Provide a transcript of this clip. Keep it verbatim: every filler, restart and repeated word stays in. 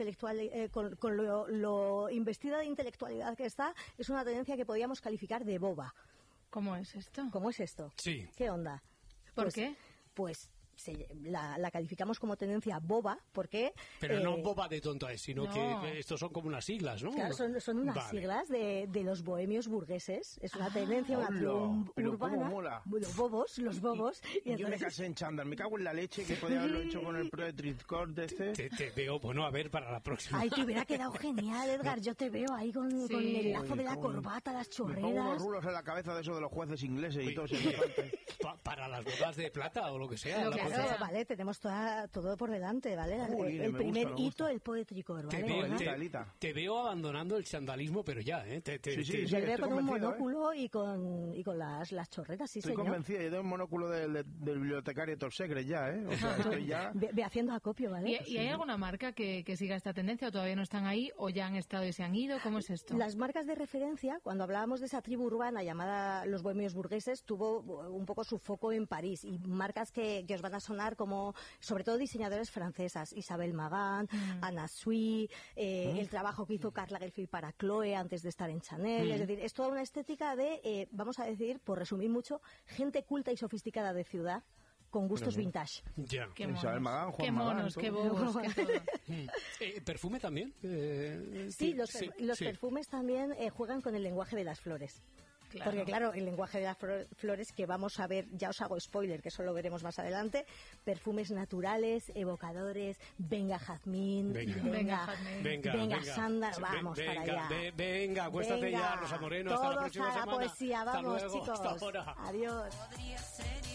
intelectual, eh, con, con lo, lo investida de intelectualidad que está, es una tendencia que podríamos calificar de boba. ¿Cómo es esto? ¿Cómo es esto? Sí. ¿Qué onda? ¿Por Pues, qué? Pues se, la, la calificamos como tendencia boba, porque... Pero eh, no boba de tonto es, sino no. que estos son como unas siglas, ¿no? Claro, son, son unas Vale. siglas de, de los bohemios burgueses. Es una tendencia, una hola, acción pero urbana. cómo mola. Los bobos, los bobos. Y, y yo me entonces- casé en chándal, me cago en la leche que podía haberlo hecho con el Poetry Court de este. Te, te veo, bueno, a ver, para la próxima. Ay, te hubiera quedado genial, Edgar. Yo te veo ahí con, Sí. con el lazo Uy, de la cómo- corbata, las Me pongo unos chorreras. rulos en la cabeza de eso de los jueces ingleses y Oye, todo semejante. pa- para las bodas de plata o lo que sea. Lo la que próxima. Claro, sea. vale, tenemos toda, todo por delante, ¿vale? Jolín, el me primer gusta, me hito, gusta. el Poetry Core, Te ¿vale? veo, Edgar? te, Elita, elita. te veo abandonando el sandalismo, pero ya, ¿eh? Te, te- Sí, sí, te- Yo le veo estoy con un convencido, ¿eh? monóculo y con, y con las, las chorretas, sí, Estoy señor. convencido, yo tengo un monóculo del, del, del bibliotecario Top Secret ya, ¿eh? O sea, estoy ya... Ve, ve haciendo acopio, ¿vale? ¿Y, y hay alguna marca que, que siga esta tendencia o todavía no están ahí o ya han estado y se han ido? ¿Cómo es esto? Las marcas de referencia, cuando hablábamos de esa tribu urbana llamada los bohemios burgueses, tuvo un poco su foco en París, y marcas que, que os van a sonar como, sobre todo diseñadoras francesas, Isabel Magán, Mm. Anna Sui, eh, el trabajo que hizo Karl Lagerfeld para Chloe antes de estar en Chanel, es decir, es toda una estética de, eh, vamos a decir, por resumir mucho, gente culta y sofisticada de ciudad, con gustos vintage. Ya. Qué Isabel monos, Magán, Juan qué, Magán, monos todo. qué bobos, qué todo. Mm. Eh, ¿Perfume también? Eh, Sí, los, sí, los sí. perfumes también eh, juegan con el lenguaje de las flores. Claro. Porque claro, el lenguaje de las fro- flores que vamos a ver, ya os hago spoiler, que eso lo veremos más adelante, perfumes naturales, evocadores, venga jazmín, Venga. venga, Venga, jazmín. Venga, venga, venga. sándalo, Ve- vamos venga, para allá. ve- venga, acuéstate Venga, ya, Rosa Moreno, hasta la todos próxima a la semana. poesía, Hasta vamos luego, chicos, hasta ahora. adiós.